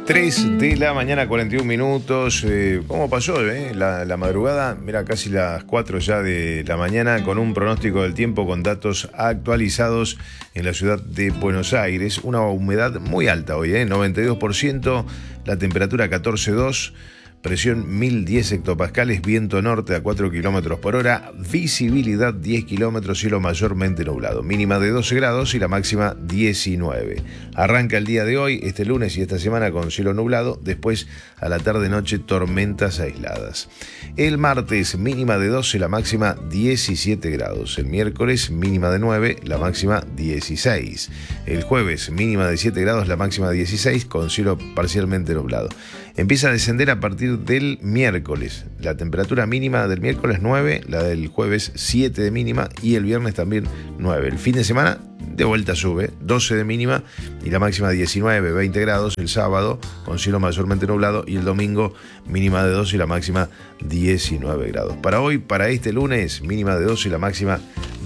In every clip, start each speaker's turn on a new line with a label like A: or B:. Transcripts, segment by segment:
A: 3 de la mañana, 41 minutos. ¿Cómo pasó la madrugada? Mira, casi las 4 ya de la mañana, con un pronóstico del tiempo con datos actualizados en la ciudad de Buenos Aires. Una humedad muy alta hoy, 92%, la temperatura 14,2, presión 1010 hectopascales, viento norte a 4 kilómetros por hora, visibilidad 10 kilómetros, cielo mayormente nublado, mínima de 12 grados y la máxima 19. Arranca el día de hoy, este lunes y esta semana, con cielo nublado, después a la tarde-noche tormentas aisladas. El martes mínima de 12, la máxima 17 grados. El miércoles mínima de 9, la máxima 16. El jueves mínima de 7 grados, la máxima 16, con cielo parcialmente nublado. Empieza a descender a partir del miércoles. La temperatura mínima del miércoles 9, la del jueves 7 de mínima y el viernes también 9. El fin de semana de vuelta sube, 12 de mínima y la máxima 19, 20 grados el sábado con cielo mayormente nublado y el domingo mínima de 12 y la máxima 19 grados. Para hoy, para este lunes, mínima de 12 y la máxima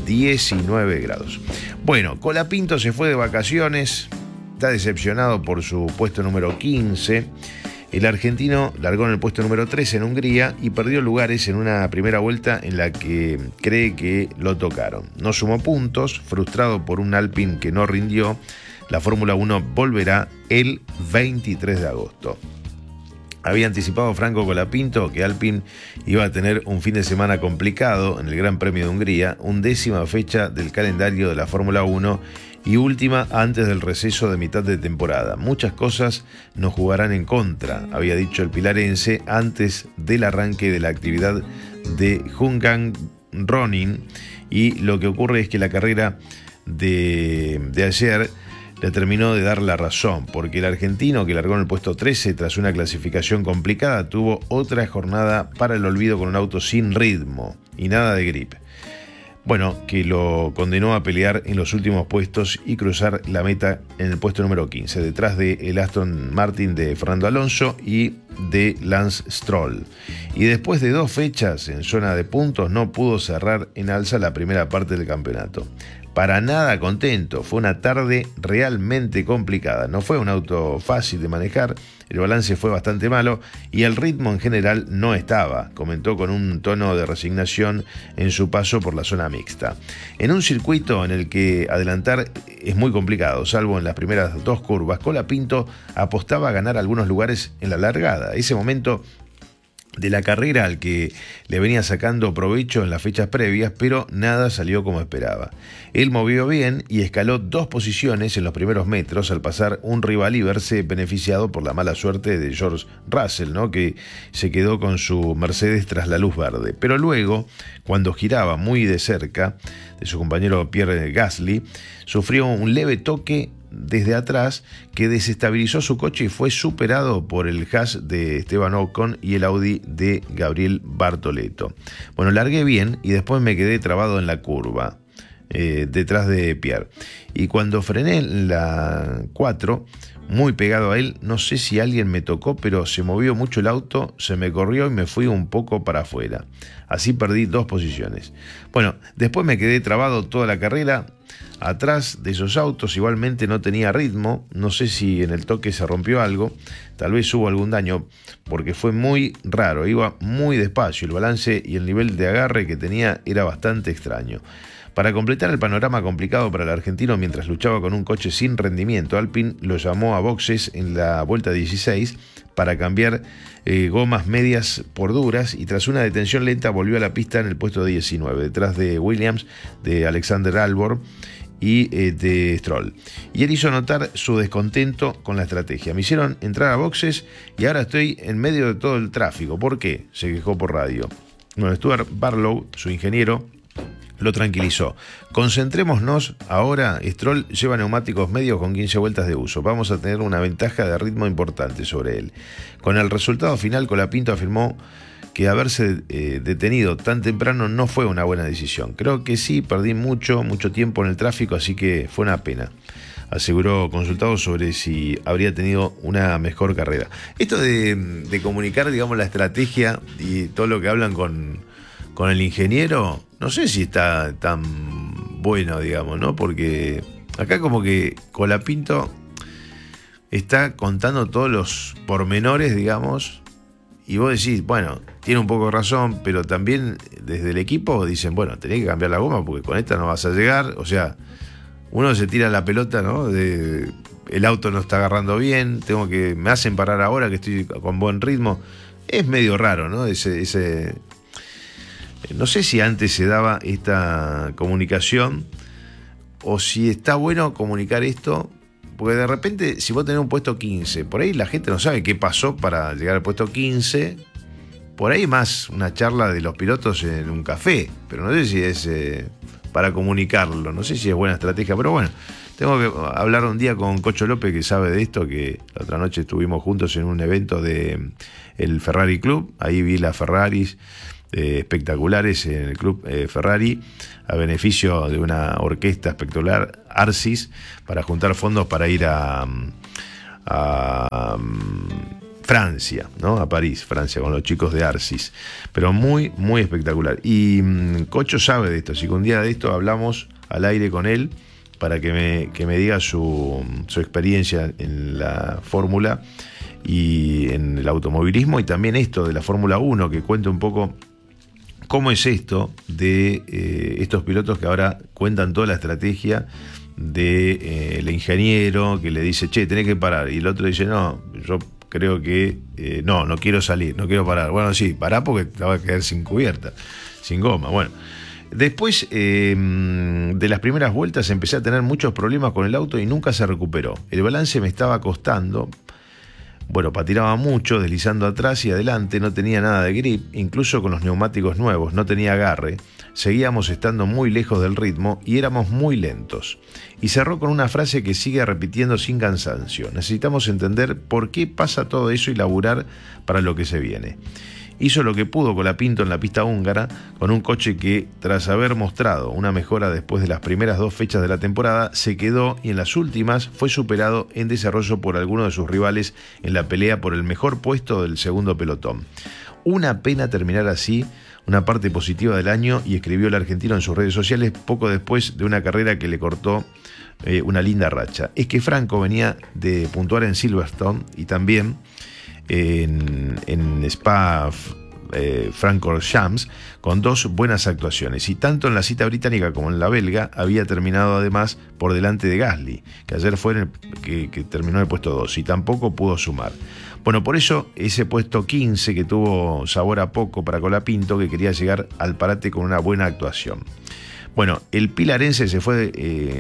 A: 19 grados. Bueno, Colapinto se fue de vacaciones, está decepcionado por su puesto número 15. El argentino largó en el puesto número 13 en Hungría y perdió lugares en una primera vuelta en la que cree que lo tocaron. No sumó puntos, frustrado por un Alpine que no rindió. La Fórmula 1 volverá el 23 de agosto. Había anticipado Franco Colapinto que Alpine iba a tener un fin de semana complicado en el Gran Premio de Hungría, 11ª fecha del calendario de la Fórmula 1 y última antes del receso de mitad de temporada. Muchas cosas nos jugarán en contra, había dicho el pilarense antes del arranque de la actividad de Hungang Ronin, y lo que ocurre es que la carrera de ayer le terminó de dar la razón, porque el argentino, que largó en el puesto 13 tras una clasificación complicada, tuvo otra jornada para el olvido con un auto sin ritmo y nada de grip. Bueno, que lo condenó a pelear en los últimos puestos y cruzar la meta en el puesto número 15, detrás del Aston Martin de Fernando Alonso y de Lance Stroll. Y después de 2 fechas en zona de puntos, no pudo cerrar en alza la primera parte del campeonato. Para nada contento, fue una tarde realmente complicada. No fue un auto fácil de manejar, el balance fue bastante malo y el ritmo en general no estaba, comentó con un tono de resignación en su paso por la zona mixta. En un circuito en el que adelantar es muy complicado, salvo en las primeras 2 curvas, Colapinto apostaba a ganar algunos lugares en la largada. Ese momento de la carrera al que le venía sacando provecho en las fechas previas, pero nada salió como esperaba. Él movió bien y escaló 2 posiciones en los primeros metros al pasar un rival y verse beneficiado por la mala suerte de George Russell, que se quedó con su Mercedes tras la luz verde. Pero luego, cuando giraba muy de cerca de su compañero Pierre Gasly, sufrió un leve toque desde atrás que desestabilizó su coche y fue superado por el Haas de Esteban Ocon y el Audi de Gabriel Bartoletto. Bueno, largué bien y después me quedé trabado en la curva detrás de Pierre, y cuando frené en la 4 muy pegado a él, no sé si alguien me tocó, pero se movió mucho el auto, se me corrió y me fui un poco para afuera. Así perdí 2 posiciones. Bueno, después me quedé trabado toda la carrera atrás de esos autos. Igualmente no tenía ritmo, no sé si en el toque se rompió algo, tal vez hubo algún daño, porque fue muy raro, iba muy despacio, el balance y el nivel de agarre que tenía era bastante extraño. Para completar el panorama complicado para el argentino mientras luchaba con un coche sin rendimiento, Alpine lo llamó a boxes en la vuelta 16 para cambiar gomas medias por duras, y tras una detención lenta volvió a la pista en el puesto 19, detrás de Williams, de Alexander Albon y de Stroll. Y él hizo notar su descontento con la estrategia. Me hicieron entrar a boxes y ahora estoy en medio de todo el tráfico. ¿Por qué?, se quejó por radio. Bueno, Stuart Barlow, su ingeniero, lo tranquilizó. Concentrémonos ahora, Stroll lleva neumáticos medios con 15 vueltas de uso. Vamos a tener una ventaja de ritmo importante sobre él. Con el resultado final, Colapinto afirmó que haberse detenido tan temprano no fue una buena decisión. Creo que sí, perdí mucho tiempo en el tráfico, así que fue una pena. Aseguró, consultado sobre si habría tenido una mejor carrera. Esto de comunicar, digamos, la estrategia y todo lo que hablan con el ingeniero, no sé si está tan bueno, digamos, ¿no? Porque acá como que Colapinto está contando todos los pormenores, digamos, y vos decís, bueno, tiene un poco de razón, pero también desde el equipo dicen, bueno, tenés que cambiar la goma porque con esta no vas a llegar. O sea, uno se tira la pelota, ¿no? El auto no está agarrando bien, me hacen parar ahora que estoy con buen ritmo. Es medio raro, ¿no? No sé si antes se daba esta comunicación o si está bueno comunicar esto. Porque de repente, si vos tenés un puesto 15, por ahí la gente no sabe qué pasó para llegar al puesto 15. Por ahí más una charla de los pilotos en un café. Pero no sé si es para comunicarlo. No sé si es buena estrategia. Pero bueno, tengo que hablar un día con Cocho López, que sabe de esto, que la otra noche estuvimos juntos en un evento de el Ferrari Club. Ahí vi las Ferraris espectaculares en el Club Ferrari, a beneficio de una orquesta espectacular, Arcis, para juntar fondos para ir a Francia, ¿no? A París, Francia, con los chicos de Arcis. Pero muy, muy espectacular. Y Cocho sabe de esto, así que un día de esto hablamos al aire con él para que me diga su experiencia en la Fórmula y en el automovilismo, y también esto de la Fórmula 1, que cuente un poco cómo es esto de estos pilotos que ahora cuentan toda la estrategia de el ingeniero que le dice, che, tenés que parar, y el otro dice, no, yo creo que no quiero salir, no quiero parar. Bueno, sí, pará porque te vas a quedar sin cubierta, sin goma. Bueno, después de las primeras vueltas empecé a tener muchos problemas con el auto y nunca se recuperó. El balance me estaba costando. Bueno, patinaba mucho, deslizando atrás y adelante, no tenía nada de grip, incluso con los neumáticos nuevos, no tenía agarre, seguíamos estando muy lejos del ritmo y éramos muy lentos. Y cerró con una frase que sigue repitiendo sin cansancio: necesitamos entender por qué pasa todo eso y laburar para lo que se viene. Hizo lo que pudo Colapinto en la pista húngara, con un coche que, tras haber mostrado una mejora después de las primeras 2 fechas de la temporada, se quedó y en las últimas fue superado en desarrollo por alguno de sus rivales en la pelea por el mejor puesto del segundo pelotón. Una pena terminar así una parte positiva del año, y escribió el argentino en sus redes sociales poco después de una carrera que le cortó una linda racha. Es que Franco venía de puntuar en Silverstone y también en Spa Francorchamps con 2 buenas actuaciones, y tanto en la cita británica como en la belga había terminado además por delante de Gasly, que ayer fue que terminó en el puesto 2 y tampoco pudo sumar. Bueno, por eso ese puesto 15 que tuvo sabor a poco para Colapinto, que quería llegar al parate con una buena actuación. Bueno, el pilarense se fue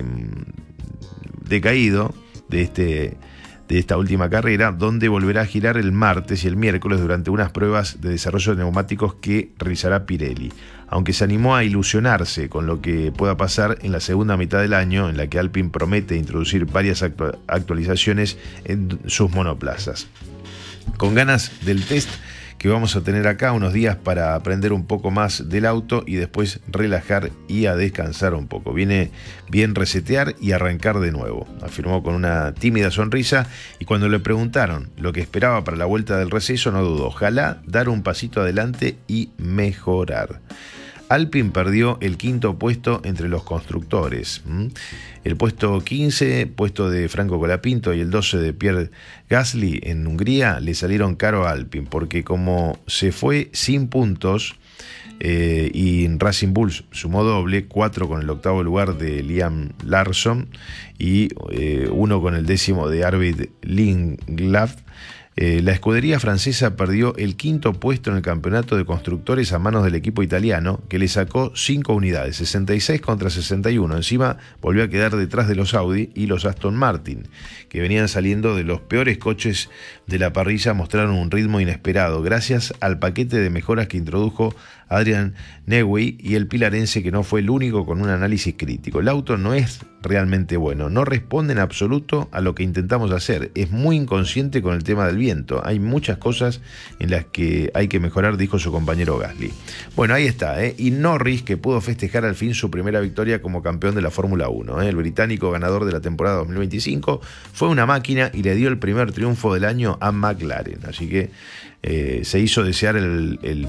A: decaído de esta última carrera, donde volverá a girar el martes y el miércoles durante unas pruebas de desarrollo de neumáticos que realizará Pirelli, aunque se animó a ilusionarse con lo que pueda pasar en la segunda mitad del año, en la que Alpine promete introducir varias actualizaciones en sus monoplazas. Con ganas del test que vamos a tener acá unos días para aprender un poco más del auto y después relajar y a descansar un poco. Viene bien resetear y arrancar de nuevo, afirmó con una tímida sonrisa, y cuando le preguntaron lo que esperaba para la vuelta del receso no dudó: ojalá dar un pasito adelante y mejorar. Alpine perdió el 5º puesto entre los constructores. El puesto 15, puesto de Franco Colapinto, y el 12 de Pierre Gasly en Hungría le salieron caro a Alpine, porque como se fue sin puntos y Racing Bulls sumó doble, 4 con el 8º lugar de Liam Lawson y 1 con el 10º de Arvid Lindblad, la escudería francesa perdió el 5º puesto en el campeonato de constructores a manos del equipo italiano, que le sacó 5 unidades, 66 contra 61. Encima volvió a quedar detrás de los Audi y los Aston Martin, que venían saliendo de los peores coches de la parrilla. Mostraron un ritmo inesperado gracias al paquete de mejoras que introdujo Adrian Newey y el pilarense, que no fue el único con un análisis crítico. El auto no es realmente bueno, no responde en absoluto a lo que intentamos hacer, es muy inconsciente con el tema del viento, hay muchas cosas en las que hay que mejorar, dijo su compañero Gasly. Bueno, ahí está, y Norris, que pudo festejar al fin su primera victoria como campeón de la Fórmula 1, el británico ganador de la temporada 2025, fue una máquina y le dio el primer triunfo del año a McLaren, así que se hizo desear el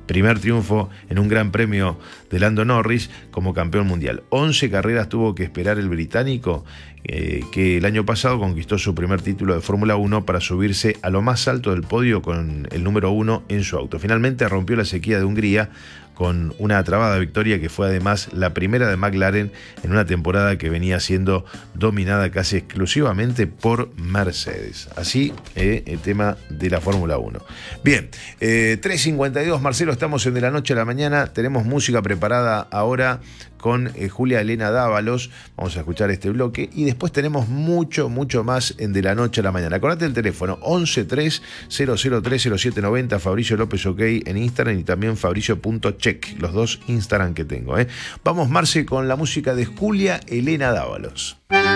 A: primer triunfo en un gran premio de Lando Norris como campeón mundial. 11 carreras tuvo que esperar el británico, que el año pasado conquistó su primer título de Fórmula 1 para subirse a lo más alto del podio con el número 1 en su auto. Finalmente rompió la sequía de Hungría con una atrabada victoria que fue además la primera de McLaren en una temporada que venía siendo dominada casi exclusivamente por Mercedes. Así el tema de la Fórmula 1. Bien, 3:52, Marcelo, estamos en De la Noche a la Mañana. Tenemos música preparada ahora con Julia Elena Dávalos. Vamos a escuchar este bloque y después tenemos mucho más en De la Noche a la Mañana. Acordate el teléfono 1130030790, Fabricio López OK en Instagram y también fabricio.check, los dos Instagram que tengo. Vamos, Marce, con la música de Julia Elena Dávalos.